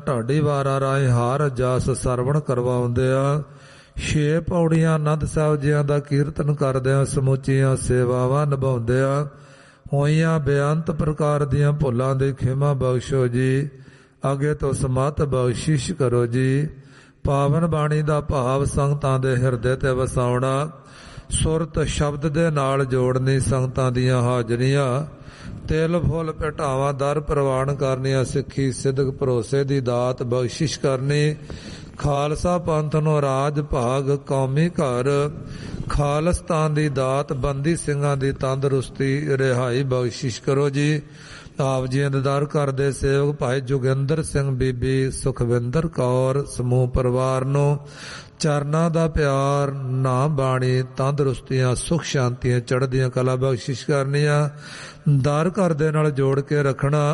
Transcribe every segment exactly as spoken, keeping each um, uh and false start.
ਢਾਡੀ ਵਾਰਾਂ ਰਾਹੀਂ ਹਾਰ ਜਸ ਸਰਵਣ ਕਰਵਾਉਂਦਿਆਂ ਛੇ ਪੌੜੀਆਂ ਆਨੰਦ ਸਾਹਿਬ ਜੀਆਂ ਦਾ ਕੀਰਤਨ ਕਰਦਿਆਂ ਸਮੁੱਚੀਆਂ ਸੇਵਾਵਾਂ ਨਿਭਾਉਂਦਿਆਂ ਹੋਈਆਂ ਬੇਅੰਤ ਪ੍ਰਕਾਰ ਦੀਆਂ ਭੁੱਲਾਂ ਦੀ ਖਿਮਾ ਬਖਸ਼ੋ ਜੀ। ਅੱਗੇ ਤੋਂ ਸਮਤ ਬਖਸ਼ਿਸ਼ ਕਰੋ ਜੀ। ਪਾਵਨ ਬਾਣੀ ਦਾ ਭਾਵ ਸੰਗਤਾਂ ਦੇ ਹਿਰਦੇ ਤੇ ਵਸਾਉਣਾ, ਸੁਰਤ ਸ਼ਬਦ ਦੇ ਨਾਲ ਜੋੜਨੀ, ਸੰਗਤਾਂ ਦੀਆਂ ਹਾਜ਼ਰੀਆਂ ਤਿਲ ਫੁੱਲ ਭਟਾਵਾਂ ਦਰ ਪ੍ਰਵਾਨ ਕਰਨੀਆਂ, ਸਿੱਖੀ ਸਿਦਕ ਭਰੋਸੇ ਦੀ ਦਾਤ ਬਖਸ਼ਿਸ਼ ਕਰਨੀ, ਖਾਲਸਾ ਪੰਥ ਨੂੰ ਰਾਜ ਭਾਗ ਕੌਮੀ ਘਰ, ਖਾਲਸਤਾਨ ਦੀ ਦਾਤ, ਬੰਦੀ ਸਿੰਘਾਂ ਦੀ ਤੰਦਰੁਸਤੀ ਰਿਹਾਈ ਬਖਸ਼ਿਸ਼ ਕਰੋ ਜੀ। ਆਪ ਜੀ ਇੰਤਜ਼ਾਰ ਕਰਦੇ ਸੇਵਕ ਭਾਈ ਜੋਗਿੰਦਰ ਸਿੰਘ, ਬੀਬੀ ਸੁਖਵਿੰਦਰ ਕੌਰ ਸਮੂਹ ਪਰਿਵਾਰ ਨੂੰ ਚਰਨਾਂ ਦਾ ਪਿਆਰ, ਨਾਮ ਬਾਣੀ, ਤੰਦਰੁਸਤੀਆਂ, ਸੁਖ ਸ਼ਾਂਤੀਆਂ, ਚੜ੍ਹਦੀਆਂ ਕਲਾ ਬਖਸ਼ਿਸ਼ ਕਰਨੀਆਂ, ਦਰ ਘਰ ਦੇ ਨਾਲ ਜੋੜ ਕੇ ਰੱਖਣਾ।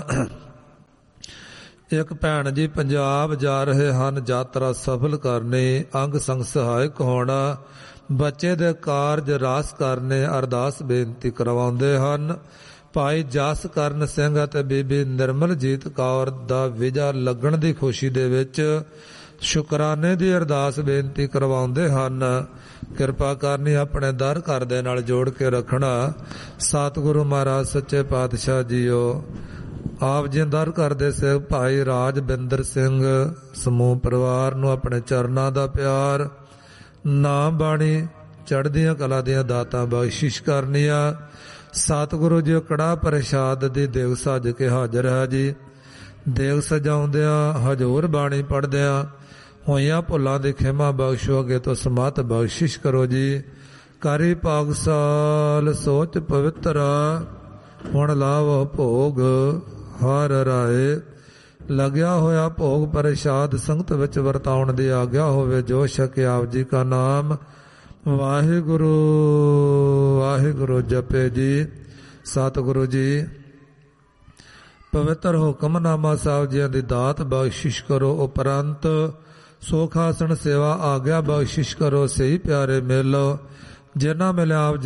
ਇੱਕ ਭੈਣ ਜੀ ਪੰਜਾਬ ਜਾ ਰਹੇ ਹਨ, ਯਾਤਰਾ ਸਫਲ ਕਰਨੀ, ਅੰਗ ਸੰਗ ਸਹਾਇਕ ਹੋਣਾ, ਬੱਚੇ ਦੇ ਕਾਰਜ ਰਾਸ ਕਰਨੇ, ਅਰਦਾਸ ਬੇਨਤੀ ਕਰਵਾਉਂਦੇ ਹਨ। ਭਾਈ ਜਸ ਕਰਨ ਸਿੰਘ ਅਤੇ ਬੀਬੀ ਨਿਰਮਲਜੀਤ ਕੌਰ ਦਾ ਵੀਜ਼ਾ ਲੱਗਣ ਦੀ ਖੁਸ਼ੀ ਦੇ ਵਿੱਚ ਸ਼ੁਕਰਾਨੇ ਦੀ ਅਰਦਾਸ ਬੇਨਤੀ ਕਰਵਾਉਂਦੇ ਹਨ। ਕਿਰਪਾ ਕਰਨੀ, ਆਪਣੇ ਦਰ ਘਰ ਦੇ ਨਾਲ ਜੋੜ ਕੇ ਰੱਖਣਾ। ਸਤਿਗੁਰੂ ਮਹਾਰਾਜ ਸੱਚੇ ਪਾਤਸ਼ਾਹ ਜੀਓ ਆਪ ਜੀ ਦਰ ਘਰ ਦੇ ਸੇਵਕ ਭਾਈ ਰਾਜਵਿੰਦਰ ਸਿੰਘ ਸਮੂਹ ਪਰਿਵਾਰ ਨੂੰ ਆਪਣੇ ਚਰਨਾਂ ਦਾ ਪਿਆਰ, ਨਾਮ ਬਾਣੀ, ਚੜ੍ਹਦੀਆਂ ਕਲਾ ਦੀਆਂ ਦਾਤਾਂ ਬਖਸ਼ਿਸ਼ ਕਰਨੀਆਂ। ਸਤਿਗੁਰੂ ਜੀ ਕੜਾ ਪ੍ਰਸ਼ਾਦ ਦੀ ਦੇਗ ਸੱਜ ਕੇ ਹਾਜ਼ਰ ਹੈ ਜੀ। ਦੇਗ ਸਜਾਉਂਦਿਆਂ ਹਜ਼ੂਰ ਬਾਣੀ ਪੜ੍ਹਦਿਆਂ ਹੋਈਆਂ ਭੁੱਲਾਂ ਦੀ ਖਿਮਾ ਬਖਸ਼ੋ, ਅੱਗੇ ਤੋਂ ਸਮਤ ਬਖਸ਼ਿਸ਼ ਕਰੋ ਜੀ। ਕਰੀ ਪਾਗਸਾਲ ਸੋਚ ਪਵਿੱਤਰਾ, ਹੁਣ ਲਾਵੋ ਭੋਗ ਹਰ ਰਾਏ। ਲੱਗਿਆ ਹੋਇਆ ਭੋਗ ਪ੍ਰਸ਼ਾਦ ਸੰਗਤ ਵਿੱਚ ਵਰਤਾਉਣ ਦੀ ਆਗਿਆ ਹੋਵੇ। ਜੋ ਛਕੇ ਆਪ ਜੀ ਕਾ ਨਾਮ ਵਾਹਿਗੁਰੂ ਵਾਹਿਗੁਰੂ ਜਪੇ ਜੀ। ਸਤਿਗੁਰੂ ਜੀ ਪਵਿੱਤਰ ਹੁਕਮਨਾਮਾ ਸਾਹਿਬ ਜੀਆਂ ਦੀ ਦਾਤ ਬਖਸ਼ਿਸ਼ ਕਰੋ। ਉਪਰੰਤ ਸੁਖ ਆਸਣ ਸੇਵਾ ਆਗਿਆ ਬਖਸ਼ਿਸ਼ ਕਰੋ। ਸਹੀ ਪਿਆਰੇ ਮਿਲੋ ਜਿਨ੍ਹਾਂ ਮਿਲਿਆ ਆਪ